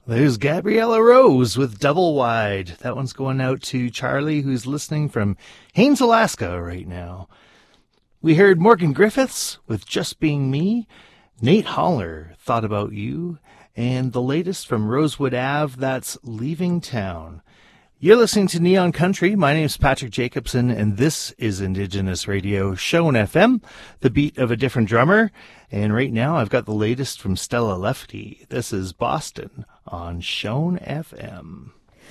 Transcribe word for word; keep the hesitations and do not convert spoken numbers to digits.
There's Gabriella Rose with Double Wide. That one's going out to Charlie, who's listening from Haines, Alaska right now. We heard Morgan Griffiths with Just Being Me, Nate Holler, Thought About You, and the latest from Rosewood Ave, that's Leaving Town. You're listening to Neon Country. My name's Patrick Jacobson, and this is Indigenous Radio, Shone F M, the beat of a different drummer. And right now, I've got the latest from Stella Lefty. This is Boston on Shone F M.